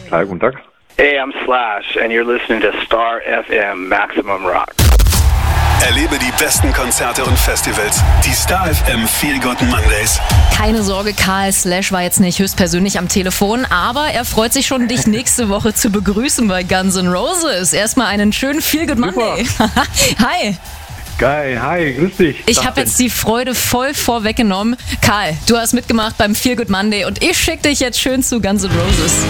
Hi, guten Tag. Hey, I'm Slash, and you're listening to Star FM Maximum Rock. Erlebe die besten Konzerte und Festivals. Die Star FM Feel Good Mondays. Keine Sorge, Karl, Slash war jetzt nicht höchstpersönlich am Telefon, aber er freut sich schon, dich nächste Woche zu begrüßen bei Guns N' Roses. Erstmal einen schönen Feel Good Monday. Hi. Geil, hi, grüß dich. Ich habe jetzt die Freude voll vorweggenommen. Karl, du hast mitgemacht beim Feel Good Monday und ich schicke dich jetzt schön zu Guns N' Roses.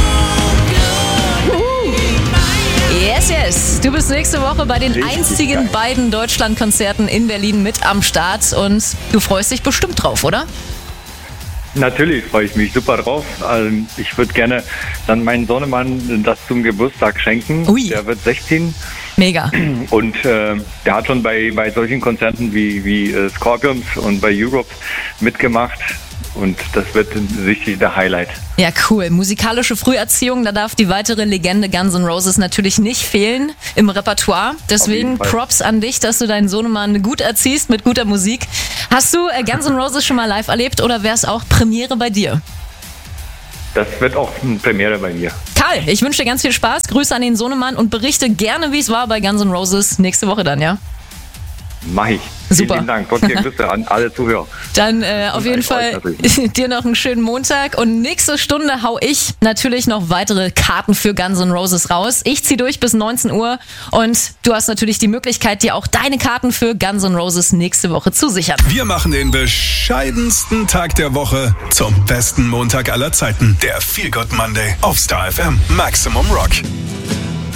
Yes, yes. Du bist nächste Woche bei den einzigen beiden Deutschlandkonzerten in Berlin mit am Start und du freust dich bestimmt drauf, oder? Natürlich freue ich mich super drauf. Ich würde gerne dann meinen Sohnemann das zum Geburtstag schenken. Ui. Der wird 16. Mega. Und der hat schon bei solchen Konzerten wie Scorpions und bei Europe mitgemacht. Und das wird sicherlich der Highlight. Ja, cool. Musikalische Früherziehung, da darf die weitere Legende Guns N' Roses natürlich nicht fehlen im Repertoire. Deswegen Props an dich, dass du deinen Sohnemann gut erziehst mit guter Musik. Hast du Guns N' Roses schon mal live erlebt oder wäre es auch Premiere bei dir? Das wird auch eine Premiere bei mir. Karl, ich wünsche dir ganz viel Spaß. Grüße an den Sohnemann und berichte gerne, wie es war bei Guns N' Roses nächste Woche dann, ja? Mach ich. Super. Vielen Dank. Trotzdem Grüße an alle Zuhörer. Dann auf jeden Fall dir noch einen schönen Montag und nächste Stunde hau ich natürlich noch weitere Karten für Guns N' Roses raus. Ich ziehe durch bis 19 Uhr und du hast natürlich die Möglichkeit, dir auch deine Karten für Guns N' Roses nächste Woche zu sichern. Wir machen den bescheidensten Tag der Woche zum besten Montag aller Zeiten. Der Feel Good Monday auf Star FM Maximum Rock.